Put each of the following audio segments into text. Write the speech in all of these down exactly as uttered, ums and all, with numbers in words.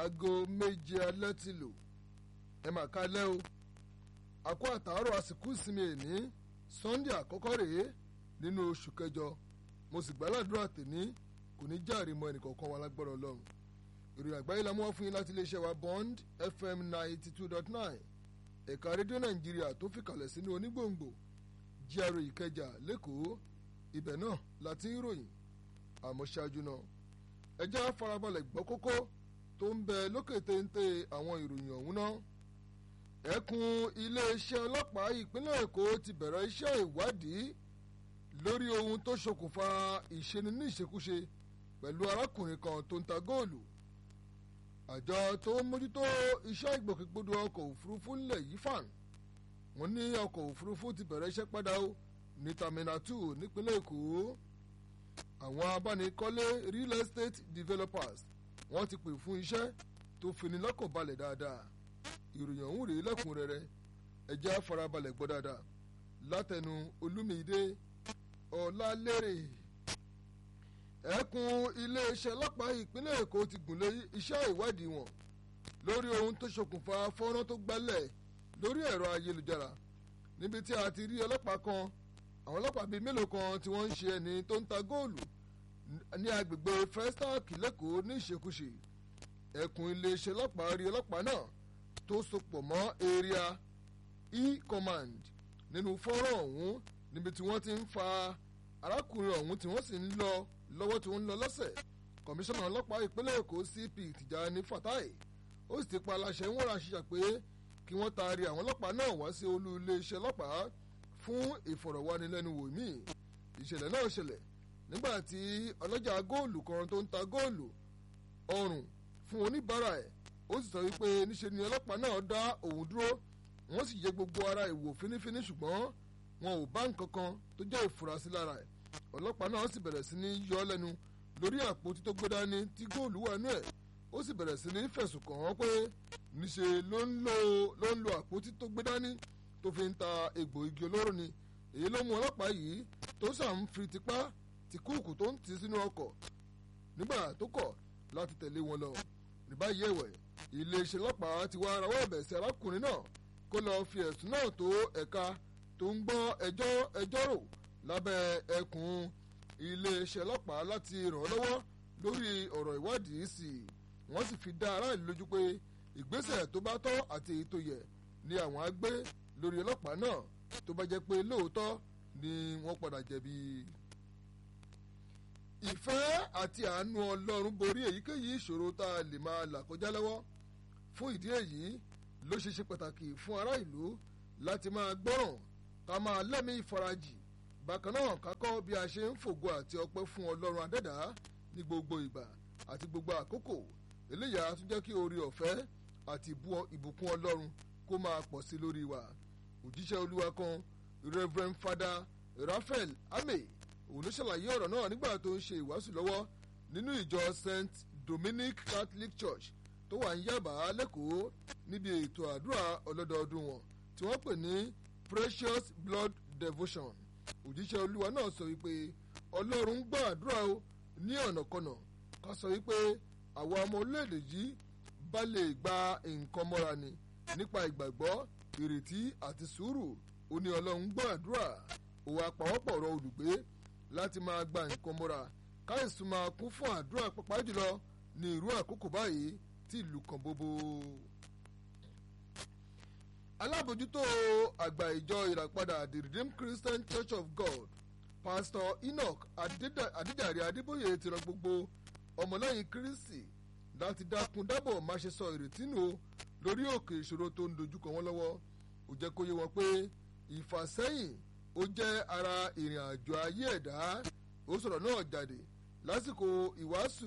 aago méje alẹ́ ti lò ẹ mà kálẹ́ o àkó àtàárọ̀ àsìkò ìsinmi èní Sunday àkọ́kọ́ rèé nínú oṣù kẹjọ mo sì gbàládùra tèmi kò ní járe mọ́ ẹnìkọ̀ọ̀kan wa lágbára Ọlọ́run ìròyìn àgbáyé la mú wá fún yín láti iléeṣẹ́ wa Bond F M ninety two dot nine ẹ̀ka rédíò Nàìjíríà tó fìkàlẹ̀ sínú onígbòǹgbò G R A Ìkẹjà lẹ́kọ̀ọ́ ibẹ̀ náà láti ń ròyìn àmọ́ ṣáájú náà ẹ jẹ́ á farabalẹ̀ gbọ́ kókó tó ń bẹ lókè téńté àwọn ìròyìn ọ̀hún náà. ẹkùn iléeṣẹ́ ọlọ́pàá ìpínlẹ̀ Èkó ti bẹ̀rẹ̀ iṣẹ́ ìwádìí lórí ohun tó ṣokùnfà ìṣeni ní ìṣekúṣe pẹ̀lú arákùnrin kan tó ń ta góòlù. àjọ tó ń mójútó iṣẹ́ ìgbòkègbodò ọkọ̀ òfurufú ńlẹ̀ yìí fàn wọ́n ní ọkọ̀ òfurufú ti bẹ̀rẹ̀ iṣẹ́ padà ó ní Terminal two nípínlẹ̀ Èkó. àwọn abánikọ́lé real estate developers wọ́n ti pè fún iṣẹ́ tó fini lọ́kàn balẹ̀ dáadáa. ìròyìn ọ̀hún rèé lẹ́kùnrẹ́rẹ́ ẹ jẹ́ á farabalẹ̀ gbọ́ dáadáa látẹnu Olúmídé Ọlálérè. ẹkùn iléeṣẹ́ ọlọ́pàá ìpínlẹ̀ Èkó ti gùnlé iṣẹ́ ìwádìí wọn lórí ohun tó ṣokùnfà fọ́nrán tó gbálẹ̀ lórí ẹ̀rọ ayélujára níbi tí a ti rí ọlọ́pàá kan àwọn ọlọ́pàá bíi mélòó kan tí wọ́n ń ṣe ẹni tó ń ta góòlù ní agbègbè Festac lẹ́kọ̀ọ́ ní ìṣekúṣe. ẹkùn iléeṣẹ́ ọlọ́pàá rí ọlọ́pàá náà tó sopọ̀ mọ́ area e-command nínú fọ́nrán ọ̀hún níbi tí wọ́n ti ń fa arákùnrin ọ̀hún tí wọ́n sì ń lọ lọ́wọ́ tí wọ́n ń lọ lọ́sẹ̀. kọmíṣánná ọlọ́pàá ìpínlẹ̀ Èkó C P Tìjàní Fatai ó sì ti pa aláṣẹ ń wọ́ra ṣiṣà pé kí wọ́n taari àwọn ọlọ́pàá náà wá sí olú iléeṣẹ́ ọlọ́pàá fún ìfọ̀rọ̀wánilẹ́nuwò míì. ìṣẹ̀lẹ̀ náà ṣẹlẹ̀ nígbà tí ọlọ́jà góòlù kan tó ń ta góòlù ọrùn fún oníbàárà ẹ̀ ó sì sọ wípé níṣe ni ọlọ́pàá náà dá òun dúró wọ́n sì yẹ gbogbo ara ìwò fínífíní ṣùgbọ́n wọn ò bá nǹkan kan tó jẹ́ ìfurasí lára ẹ̀. ọlọ́pàá náà sì bẹ̀rẹ̀ sí ní yọ ọ́ lẹ́nu lórí àpótí tó gbé dání tí góòlù wà nú ẹ̀ ó sì bẹ̀rẹ̀ sí ní fẹ̀sùn kàn án pé níṣe ló ń lo ló ń lo àpótí tó gbé dání tó fi ń ta egbò igi olóró ni. èyí ló mú ọlọ́pàá yìí tó sàn fi tipá ti kúùkù tó ń tì sínú ọkọ̀ nígbà tó kọ̀ láti tẹ̀lé wọn lọ. ní báyìí ẹ̀wẹ̀ iléeṣẹ́ ọlọ́pàá ti wá rawọ́ ẹ̀bẹ̀ sí arákùnrin náà kó lọ́ọ́ fi ẹ̀sùn náà tó ẹ̀ka tó ń gbọ́ ẹjọ́ ẹjọ́ rò lábẹ́ ẹkùn iléeṣẹ́ ọlọ́pàá láti ràn án lọ́wọ́ lórí ọ̀rọ̀ ìwádìí sí i. wọ́n sì fi dá aráàlú lójú pé ìgbésẹ̀ tó bá tọ́ àti èyí tó yẹ ni àwọn á gbé lórí ọlọ́pàá náà tó bá jẹ́ pé lóòótọ́ ni wọ́n padà jẹ̀bi. ìfẹ́ àti àánú Ọlọ́run borí èyíkéyìí ìṣòro tá a lè máa là kọjá lọ́wọ́. fún ìdí èyí ló ṣe ṣe pàtàkì fún ará ìlú láti máa gbọ́ràn ká máa lẹ́mìí ìfarajì bákan náà ká kọ́ bí a ṣe ń fògo àti ọpẹ́ fún Ọlọ́run adẹ́dàá ní gbogbo ìgbà àti gbogbo àkókò. eléyà á tún jẹ́ kí oore ọ̀fẹ́ àti ìbùkún Ọlọ́run kó máa pọ̀ sí lórí wa. òjíṣẹ́ Olúwa kan Reverend Father Raphael Ame òun ló ṣàlàyé ọ̀rọ̀ náà nígbà tó ń ṣe ìwàásù lọ́wọ́ nínú ìjọ Saint Dominic Catholic Church tó wà ní Yaba lẹ́kọ̀ọ́ níbi ètò àdúrà ọlọ́dọọdún wọn tí wọ́n pè ní Precious Blood Devotion. òjíṣẹ́ Olúwa náà sọ wípé Ọlọ́run gbọ́ àdúrà o ní ọ̀nàkọnà ká sọ wípé àwa ọmọ orílẹ̀-èdè yìí bá lè gba nǹkan mọ́ra ni nípa ìgbàgbọ́ ìrètí àti sùúrù ó ní Ọlọ́run gbọ́ àdúrà òun àpawọ́pọ̀ ọ̀rọ̀ olùgbé láti máa gba nǹkan mọ́ra káyọ̀sùn máa kún fún àdúrà pàápàá jùlọ ní irú àkókò báyìí tí ìlú kan bóbó. alábòjútó àgbà ìjọ ìràpadà the Redeemed Christian Church of God Pastor Enoch Adéjàre Adébóyè ti rọ gbogbo ọmọlẹ́yìn Kristi láti dákun dábọ̀ má ṣe sọ ìrètí nù o lórí òkè ìṣòro tó ń dojúkọ wọn lọ́wọ́. ó jẹ́ kó yé wọn pé ìfàsẹ́yìn ó jẹ́ ara ìrìn àjò ayé ẹ̀dá. ó sọ̀rọ̀ náà jáde lásìkò ìwàásù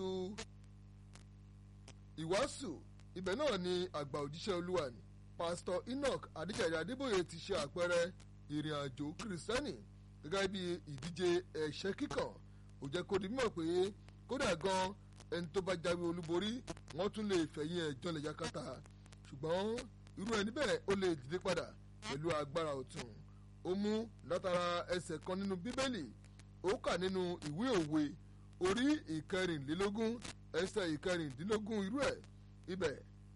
ìwàásù ibẹ̀ náà ni àgbà òjíṣẹ́ Olúwa ni Pastor Enoch Adéjàre Adébóyè ti ṣe àpẹẹrẹ ìrìn àjò kìrìsìtẹ́nì gẹ́gẹ́ bí ìdíje ẹ̀ṣẹ́ kíkàn. ó jẹ́ kó di mímọ̀ pé kódà gan ẹni tó bá jáwé olúborí wọ́n tún lè fẹ̀yìn ẹ̀ jọlẹ̀ yakata ṣùgbọ́n irú ẹni bẹ́ẹ̀ ó lè dìde padà pẹ̀lú agbára ọ̀tun. ó mú látara ẹsẹ̀ kan nínú Bíbélì ó kà nínú ìwé òwe orí ìkẹrìnlélógún ẹsẹ̀ ìkẹrìndínlógún irú ẹ̀ ibẹ̀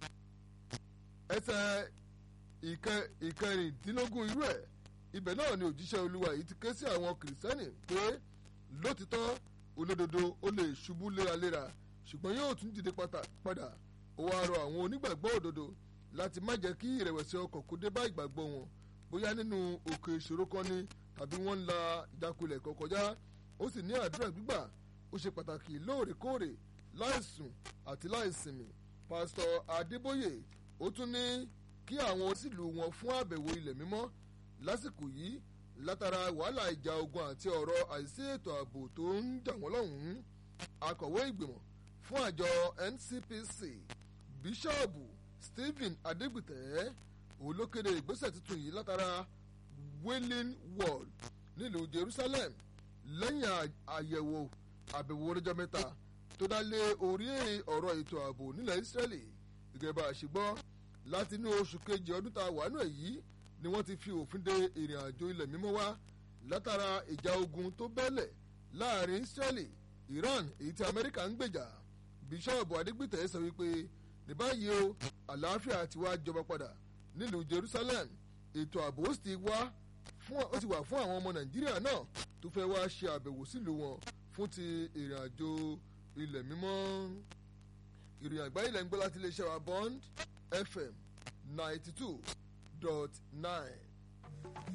ẹsẹ̀ ìkẹrìndínlógún irú ẹ̀ ibẹ̀ náà ni òjíṣẹ́ olúwa yìí ti ké sí àwọn kìrìsìtẹ́nì pé lótìtọ́ olódodo ó lè ṣubú léraléra ṣùgbọ́n yóò tún dìde padà ó wá rọ àwọn onígbàgbọ́ òdodo láti má jẹ́ kí ìrẹ̀wẹ̀sì ọkàn kó dé bá ìgbàgbọ́ wọn bóyá nínú òkè ìṣòro kan ni tàbí wọ́n ń la ìjákulẹ̀ kan kọjá ó sì ní àdúrà gbígbà ó ṣe pàtàkì lóòrèkóòrè láìsùn àti láìsinmi pásítọ̀ Adébóyè ó tún ní kí àwọn sílùú wọn fún àbẹ̀wò ilẹ̀ mímọ́ lásìkò yìí látara wàhálà ìjà ogun àti ọ̀rọ̀ àìsí ètò ààbò tó ń jà wọ́n lọ́hùn-ún akọ̀wé ìgbìmọ̀ fún àjọ N C P C bíṣọ́ọ̀bù Stephen Adégbìtẹ́ òun ló kéde ìgbésẹ̀ tuntun yìí látara Wailing Wall nílùú Jerusalem lẹ́yìn àyẹ̀wò àbẹ̀wò ọlọ́jọ́ mẹ́ta tó dá lé orí ọ̀rọ̀ ètò ààbò nílẹ̀ Israeli gẹ́gẹ́ bá a ṣe gbọ́ láti inú oṣù kejì ọdún tá a wà nù èyí ni wọ́n ti fi òfin de ìrìn àjò ilẹ̀ mímọ́ wá látara ìjà ogun tó bẹ́lẹ̀ láàrin Israeli Iran èyí tí Amẹ́ríkà ń gbèjà bíṣọ́ọ̀bù Adégbìtẹ́ sọ wípé ní báyìí o àlàáfíà ti wá jọba padà nílùú Jerusalem ètò ààbò ó sì wá fún ó sì wà fún àwọn ọmọ Nàìjíríà náà tó fẹ́ wá ṣe àbẹ̀wò sílùú wọn fún ti ìrìn àjò ilẹ̀ mímọ́ ìrìn àgbáyé ilẹ̀ ń gbọ́ láti iléeṣẹ́ wa Bond F M ninety two dot nine.